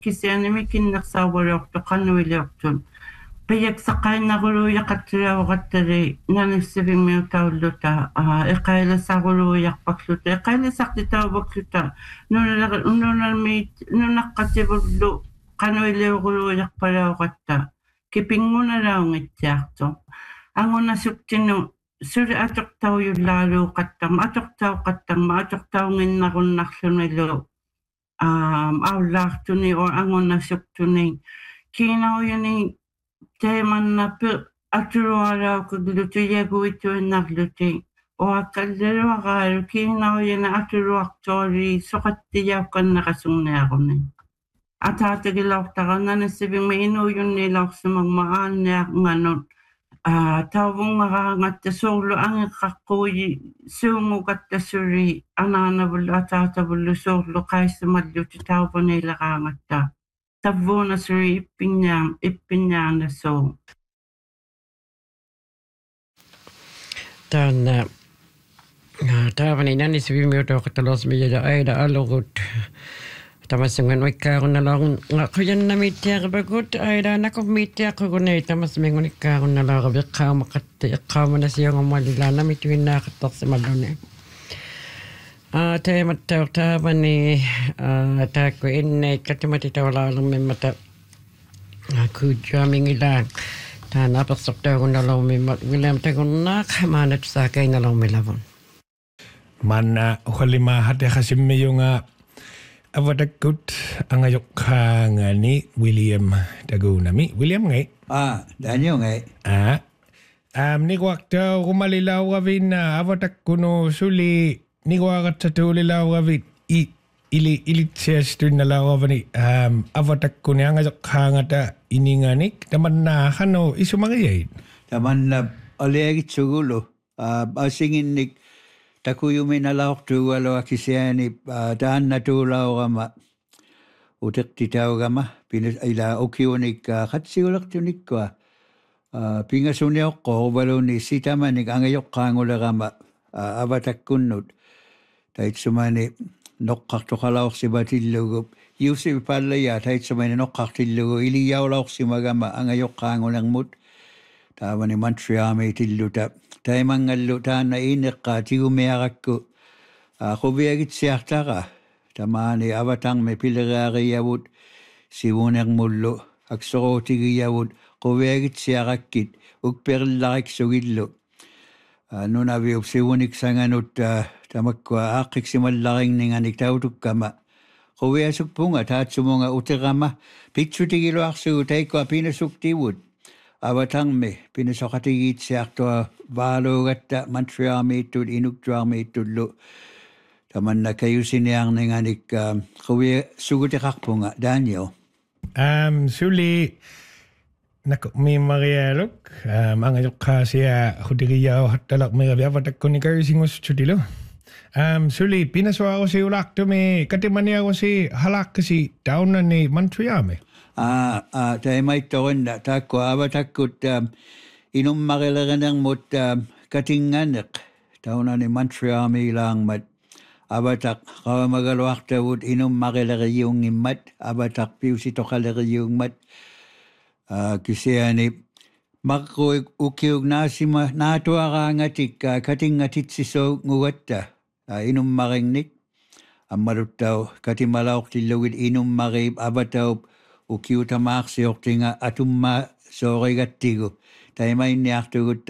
кисианими киннерсаавалуорту каннуилиортун пияксаққайнарулуяқатсулаугаттали наниссивиммиутауллута эқаиласарулуяқпарлута эқаиласартитауваклута нунаққативуллу кануилиурулуяқпалаугатта кипингуналаунгитсиарто ангунасуктину сули атортауюллаалууқаттарма атортаунгиннаруннарлуналу ауллаартуни о ангунасуктуни кинауяни teemannappi atuluaraukuglути yaguituinnarluti oakkalluaraalu kiinaujana atuluartoori soqattiyaukannaqasunniaruni ataatagilaortarananassivimmi inuujunniilaursumagma aanniarnganut tauvungaraangatta suurlu angeqqarquuji suungukattassuli anaanavullu ataatavullu suurlu qaissamalluti tauvuniilaraangatta Tavuna suri ippinyaana so. Taavani nani sivimiuto katalos miyada aida alugut. Tamasungan wikkaarunalaarun ngaquyannamiittiaqapakut aida nakummiittiaqqugunai tamasmingun ikkaarunalaara viqqaamaqatti iqqaamanasiungammalilaanamituinnaaqattarsimalluni. Teemattaurtaavani taakku inne katimatitawalaalummimmata kuujaamingilaang taanapersortaagunnalormimmat William tagunnaaq maanat saakainalormilavun manna ukhallima hateqasimmiyunga avatakkut angayoqqaangani William tagunami William ngai Daniel ngai nikuaqtau rumalilauravin avatakkunu suli Niguaqatsatuulilauravit ilitsiastunnalauravani avatakkuni angajoqqaangata ininganik tamannaaqanu isumariait tamanna oleagitsugulu asinginnik takuyuminalaortuugaluga kisiani taannatuulaurama uteqtitaugama pinus ila ukiunik qatsigulertunikka pingasuniaqqorvaluni sitamanik angajoqqaangulerama avatakkunnut taitsumani noqqartoqalaorsimatillugup iussipallaya taitsumani noqqartillugu iliyaulaorsimagama angajoqqaangulermut taavani Montreal-tilluta taimangallu taanna iineqqaa tigumiarakku quviagitsiartara tamaani avatangme pileriariavut sivunermullu aksorootigiyavut quviagitsiarakkit ukperillarikssugillu nunaviup sivunik sanganut tamakkua aaqqiksimallarinnganik tautukkama quviasukpunga taatsumunga uterama pitsutigiluarsugu taikkua pinasuktivut avatangme pinasoqatigiitsiartua vaaluugatta Montreal-miittut inuktuarmiittullu tamanna kayusiniarninganik quviasugutiqarpunga Daniel suli mi marialuk angajoqqaasia hutigiyao hattalaq miraviavatakkunikayusingussutilo suli pinasuarusiulaartumi katimaniarusi halaqqisi taunani Montreal-me taimaittorinna taakku avatakkut inummarilerenermut katinganeq taunani Montreal-miilaangmat avataq qawamagaluartavut inummarileriyuungimmat avataq piusitoqaleriyuungmat kisiani makkuik ukiuk naasima naatuaraangatik katingatitsiso ngugatta inummaringnik ammaluttau katimalaortillugit inummariip avataup ukiutamaarsiortinga atumma soorigattigu taimainniartugut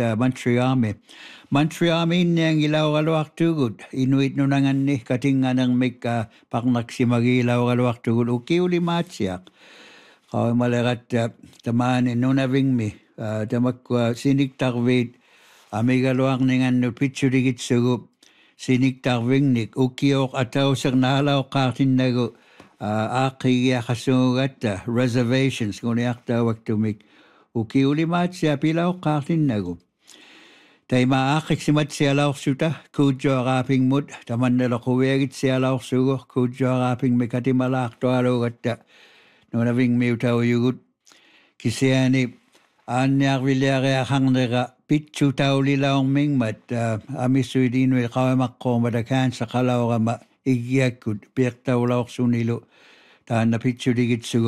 Montreal-me inniangilauraluartugut inuit nunanganni katinganermik parnaqsimagilauraluartugut ukiulimaatsiaq qawimalerat tamaani nunavingmi tamakkua siniktarviit amigaluarningannut pitsuligitsugup siniktarvingnik ukioq atausernaalaoqqaartinnagu aaqigiaqassugugatta reservations nguniartaavaktumik ukiulimaatsia pilaoqqaartinnagu taima aaqiksimatsialaorsuta kuutjoaraapingmut tamannaloquviagitsialaorsugu kuutjoaraapingmi katimalaartualuugatta nunavingmiutauyugut kisiani aanniarviliariaqarnera pitsutaulilaormingmat amissuidiinui qawamaqqormata kaansa qalaorama iggiakkut piiqtaulaorsunilu taanna pitsuligitsugu